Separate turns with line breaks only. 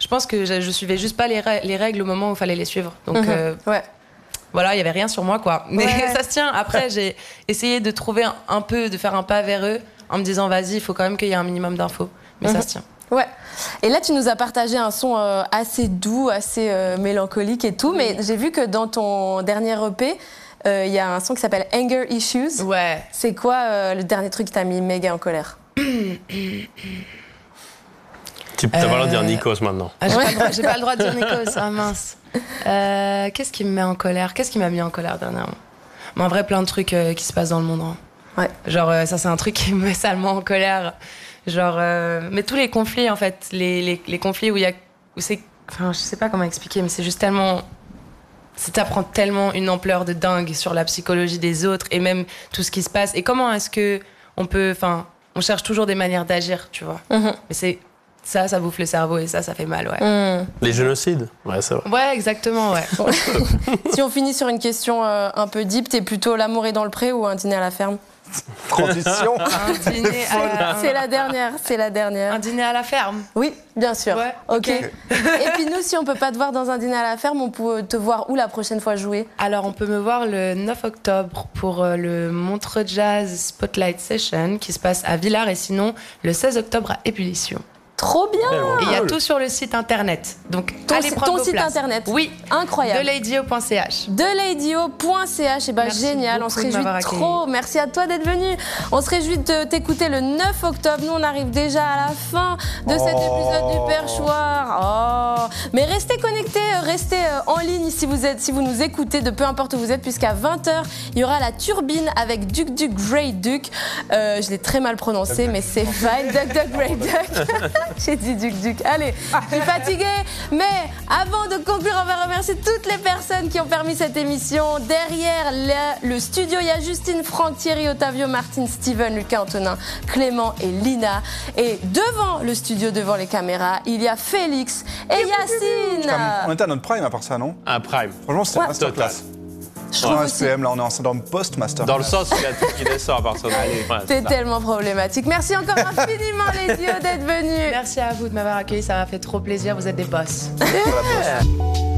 je pense que je suivais juste pas les règles au moment où il fallait les suivre. Donc, voilà, il y avait rien sur moi, quoi. Mais ça se tient. Après, j'ai essayé de trouver de faire un pas vers eux en me disant, vas-y, il faut quand même qu'il y ait un minimum d'infos. Mais ça se tient.
Ouais. Et là, tu nous as partagé un son assez doux, assez mélancolique et tout. Mais j'ai vu que dans ton dernier EP, il y a un son qui s'appelle Anger Issues.
Ouais.
C'est quoi le dernier truc qui t'a mis méga en colère?
T'as pas le droit de dire Nikos maintenant.
J'ai pas le droit de dire Nikos. Ah mince. Qu'est-ce qui me met en colère? Qu'est-ce qui m'a mis en colère dernièrement? Mais en vrai, plein de trucs qui se passent dans le monde. Hein.
Ouais.
Genre, ça, c'est un truc qui me met salement en colère. Genre, mais tous les conflits, en fait, les conflits où c'est, enfin, je sais pas comment expliquer, mais c'est juste tellement, ça prend tellement une ampleur de dingue sur la psychologie des autres et même tout ce qui se passe. Et comment est-ce que on peut, enfin, on cherche toujours des manières d'agir, tu vois. Mais c'est ça bouffe le cerveau et ça fait mal, ouais.
Les génocides, ouais, c'est vrai.
Ouais, exactement, ouais.
Si on finit sur une question un peu deep, t'es plutôt l'amour est dans le pré ou un dîner à la ferme?
Transition.
Un dîner
C'est la dernière.
Un dîner à la ferme.
Oui, bien sûr.
Ouais,
ok. Et puis nous, si on peut pas te voir dans un dîner à la ferme, on peut te voir où la prochaine fois jouer?
Alors, on peut me voir le 9 octobre pour le Montreux Jazz Spotlight Session qui se passe à Villars et sinon le 16 octobre à Ébullition.
Trop bien!
Et il y a tout sur le site internet. Donc, allez prendre
ton
vos
site
places.
internet?
Oui.
Incroyable.
deladio.ch.
deladio.ch. Et bah, génial. On se réjouit trop. Merci à toi d'être venu. On se réjouit de t'écouter le 9 octobre. Nous, on arrive déjà à la fin de cet épisode du Perchoir. Mais restez connectés, restez en ligne si vous nous écoutez de peu importe où vous êtes, puisqu'à 20h, il y aura la turbine avec Duc Duc Grey Duc. Je l'ai très mal prononcé, mais c'est fine. Duc Duc Grey Duc. J'ai dit Duc Duc. Allez, je suis fatiguée. Mais avant de conclure, on va remercier toutes les personnes qui ont permis cette émission. Derrière le studio, il y a Justine, Franck, Thierry, Otavio, Martine, Steven, Lucas, Antonin, Clément et Lina. Et devant le studio, devant les caméras, il y a Félix et Yacine.
On était à notre prime à part ça, non?
Un prime.
Franchement, c'était un masterclass. Je trouve un SPM, là, on est en syndrome post-master.
Dans le sens où il y a tout qui descend à partir de là.
C'est tellement problématique. Merci encore infiniment, les dieux, d'être venus.
Merci à vous de m'avoir accueilli, ça m'a fait trop plaisir. Vous êtes des boss.
Voilà,